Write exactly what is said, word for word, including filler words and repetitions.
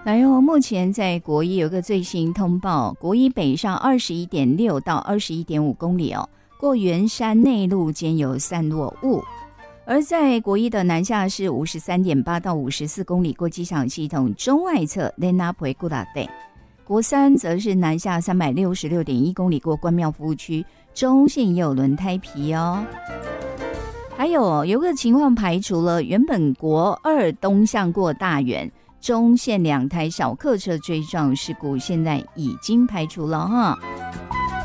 来哦，目前在国一有个最新通报，国一北上二十一点六到二十一点五公里哦，过圆山内陆间有散落雾。而在国一的南下是五十三点八到五十四公里，过机场系统中外侧雷纳培古拉队。国三则是南下三百六十六点一公里，过关庙服务区，中线也有轮胎皮哦。还有有个情况排除了，原本国二东向过大园，中线两台小客车追撞事故，现在已经排除了哈。